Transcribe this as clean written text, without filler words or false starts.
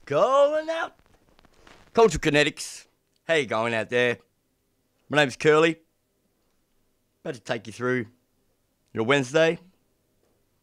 Going out. Cultural Kinetics. How you going out there? My name's Curly. About to take you through your Wednesday.